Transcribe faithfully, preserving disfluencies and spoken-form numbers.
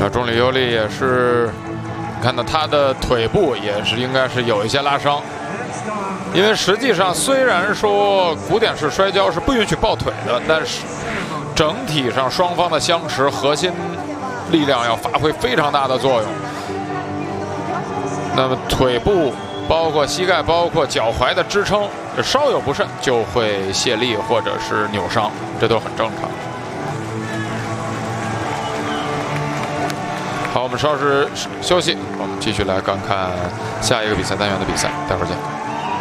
那中里尤利也是，看到他的腿部也是应该是有一些拉伤，因为实际上虽然说古典式摔跤是不允许抱腿的，但是整体上双方的相持，核心力量要发挥非常大的作用。那么腿部包括膝盖、包括脚踝的支撑，稍有不慎就会泄力或者是扭伤，这都很正常。好，我们稍事休息，我们继续来观看下一个比赛单元的比赛，待会儿见。